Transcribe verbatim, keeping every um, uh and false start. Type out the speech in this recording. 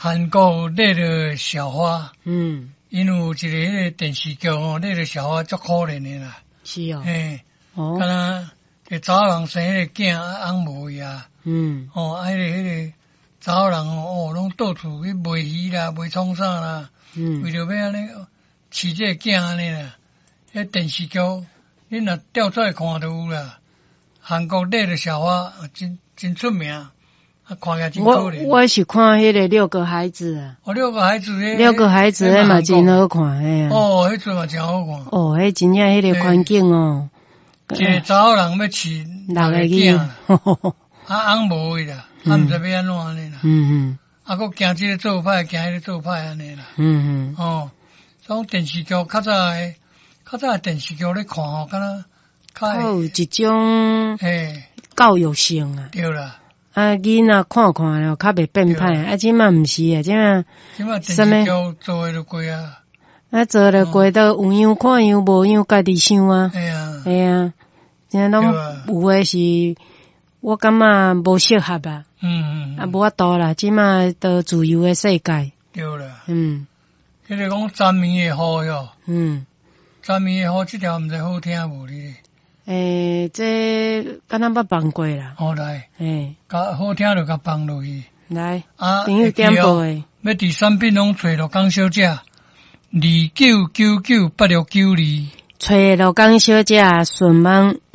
韩国那个小花， 嗯， 因为有一个迄个电视剧哦，那个小花足可怜的啦。 是哦， 嘿， 哦， 敢若个查某人生迄个囝，啊，翁无伊啊， 嗯， 哦，啊，迄个迄个查某人哦，哦，拢到处去卖鱼啦，卖创啥啦， 嗯， 为着要安尼饲这个囝安尼啦。迄电视剧，你若调出来看就有啦。韩国那个小花真真出名，啊，看起来真可我怜。 我是看迄个六个孩子啊， 哦，六个孩子迄六个孩子迄嘛真好看，嘿啊。 哦，迄阵嘛真好看。 哦，迄真正迄个环境哦， 一个查某人要饲六个囝，啊，翁无伊啦，啊，毋知要安怎安尼啦。 嗯嗯， 啊，佫惊即个做歹，惊迄个做歹安尼啦。 嗯嗯， 哦，种电视剧较早诶，较早诶电视剧咧看吼，敢若较有一种嘿教育性啊。 对啦。 啊，囡仔看看了较袂变歹，啊，即马毋是啊，即马即马电视剧做诶就过啊。 啊，做了过都有样看样，无样家己想啊。 哎呀， 哎呀，真拢有诶是，我感觉无适合啊。 嗯嗯。 啊，无法度啦，即马都自由诶世界。 对啦。 嗯。 迄个讲詹米诶好哟。 嗯。 詹米诶好，即条毋知好听无哩？ 诶，这敢若捌放过啦。 好来。 诶。 甲好听就甲放落去。 来。 啊。 朋友点播诶。 要伫产品拢找着江小姐。二九九九八六九二， 找罗江小姐，顺望